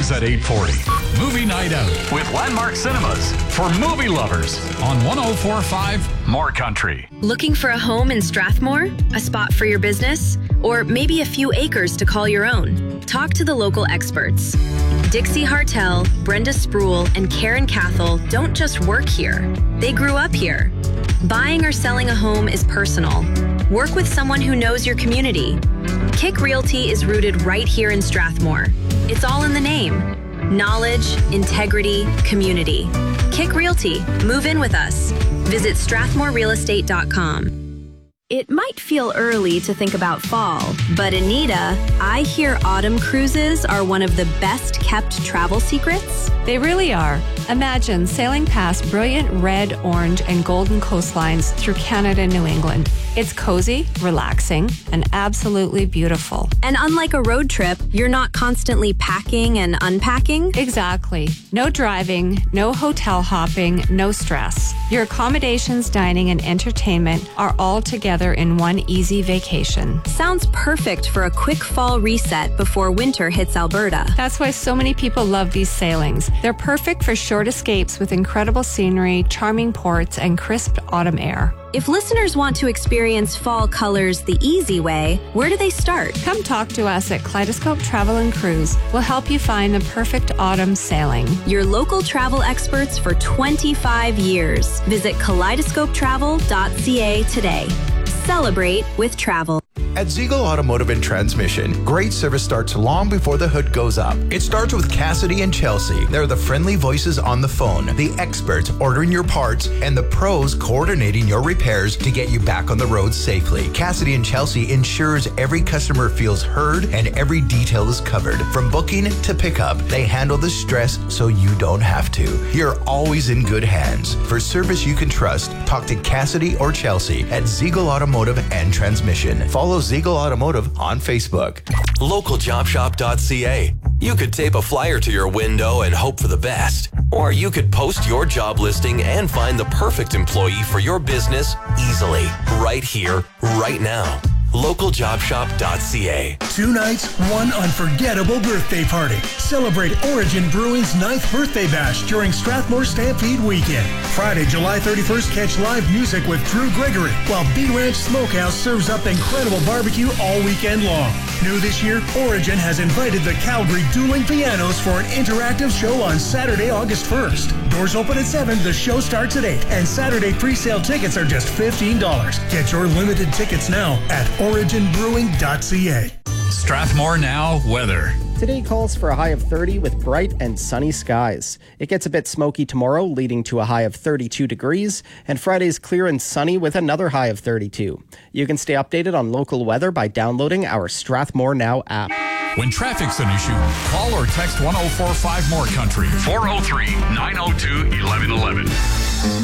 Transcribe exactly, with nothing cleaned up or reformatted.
Weekdays at eight forty. Movie Night Out with Landmark Cinemas for movie lovers on one oh four point five More Country. Looking for a home in Strathmore? A spot for your business? Or maybe a few acres to call your own? Talk to the local experts. Dixie Hartel, Brenda Spruill, and Karen Cathell don't just work here. They grew up here. Buying or selling a home is personal. Work with someone who knows your community. Kick Realty is rooted right here in Strathmore. It's all in the name. Knowledge, integrity, community. Kick Realty. Move in with us. Visit strathmore real estate dot com. It might feel early to think about fall, but Anita, I hear autumn cruises are one of the best kept travel secrets. They really are. Imagine sailing past brilliant red, orange, and golden coastlines through Canada and New England. It's cozy, relaxing, and absolutely beautiful. And unlike a road trip, you're not constantly packing and unpacking. Exactly. No driving, no hotel hopping, no stress. Your accommodations, dining, and entertainment are all together in one easy vacation. Sounds perfect for a quick fall reset before winter hits Alberta. That's why so many people love these sailings. They're perfect for short escapes with incredible scenery, charming ports, and crisp autumn air. If listeners want to experience fall colors the easy way, where do they start? Come talk to us at Kaleidoscope Travel and Cruise. We'll help you find the perfect autumn sailing. Your local travel experts for twenty-five years. Visit kaleidoscope travel dot c a today. Celebrate with travel. At Ziegel Automotive and Transmission, great service starts long before the hood goes up. It starts with Cassidy and Chelsea. They're the friendly voices on the phone, the experts ordering your parts, and the pros coordinating your repairs to get you back on the road safely. Cassidy and Chelsea ensures every customer feels heard and every detail is covered. From booking to pickup, they handle the stress so you don't have to. You're always in good hands. For service you can trust, talk to Cassidy or Chelsea at Ziegel Automotive and Transmission. Follow Ziegel Automotive on Facebook. local job shop dot c a. You could tape a flyer to your window and hope for the best. Or you could post your job listing and find the perfect employee for your business easily, right here, right now. local job shop dot c a. Two nights, one unforgettable birthday party. Celebrate Origin Brewing's ninth birthday bash during Strathmore Stampede Weekend. Friday, July thirty-first, catch live music with Drew Gregory, while B Ranch Smokehouse serves up incredible barbecue all weekend long. New this year, Origin has invited the Calgary Dueling Pianos for an interactive show on Saturday, August first. Doors open at seven, the show starts at eight, and Saturday pre-sale tickets are just fifteen dollars. Get your limited tickets now at origin brewing dot c a. Strathmore Now weather. Today calls for a high of thirty with bright and sunny skies. It gets a bit smoky tomorrow, leading to a high of thirty-two degrees, and Friday's clear and sunny with another high of thirty-two. You can stay updated on local weather by downloading our Strathmore Now app. When traffic's an issue, call or text one oh four point five More Country, four oh three, nine oh two, eleven eleven.